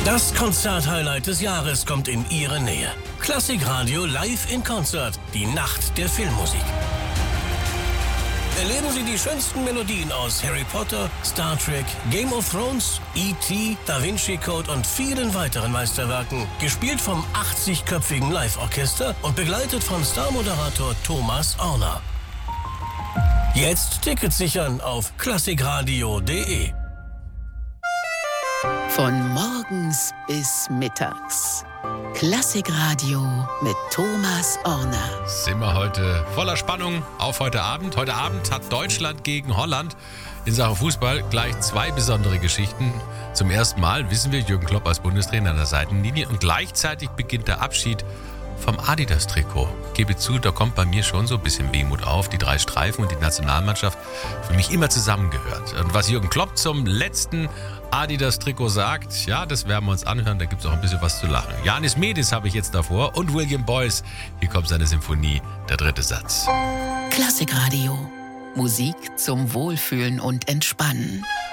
Das Konzert-Highlight des Jahres kommt in Ihre Nähe. Klassikradio live in Konzert. Die Nacht der Filmmusik. Erleben Sie die schönsten Melodien aus Harry Potter, Star Trek, Game of Thrones, E.T., Da Vinci Code und vielen weiteren Meisterwerken. Gespielt vom 80-köpfigen Live-Orchester und begleitet von Star-Moderator Thomas Orner. Jetzt Tickets sichern auf klassikradio.de. Von morgens bis mittags. Klassikradio mit Thomas Orner. Sind wir heute voller Spannung auf heute Abend. Heute Abend hat Deutschland gegen Holland in Sachen Fußball gleich zwei besondere Geschichten. Zum ersten Mal wissen wir Jürgen Klopp als Bundestrainer an der Seitenlinie und gleichzeitig beginnt der Abschied vom Adidas-Trikot. Gebe zu, da kommt bei mir schon so ein bisschen Wehmut auf. Die 3 Streifen und die Nationalmannschaft für mich immer zusammengehört. Und was Jürgen Klopp zum letzten Adidas-Trikot sagt, ja, das werden wir uns anhören, da gibt es auch ein bisschen was zu lachen. Janis Medis habe ich jetzt davor und William Boyce. Hier kommt seine Symphonie, der 3. Satz. Klassikradio. Musik zum Wohlfühlen und Entspannen.